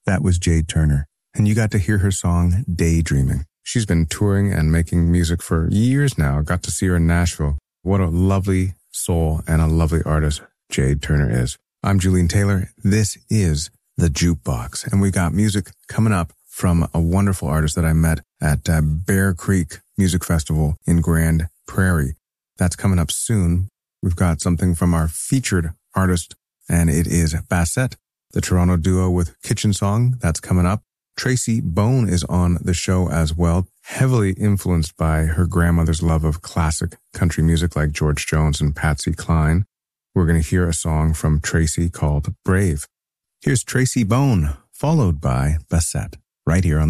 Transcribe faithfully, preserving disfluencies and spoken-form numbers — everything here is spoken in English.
That was Jade Turner, and you got to hear her song, Daydreaming. She's been touring and making music for years now. Got to see her in Nashville. What a lovely soul and a lovely artist Jade Turner is. I'm Julian Taylor. This is The Jukebox, and we got music coming up from a wonderful artist that I met at uh, Bear Creek Music Festival in Grand Prairie. That's coming up soon. We've got something from our featured artist, and it is Bassett, the Toronto duo with Kitchen Song. That's coming up. Tracy Bone is on the show as well, heavily influenced by her grandmother's love of classic country music like George Jones and Patsy Cline. We're going to hear a song from Tracy called Brave. Here's Tracy Bone, followed by Bassett, right here on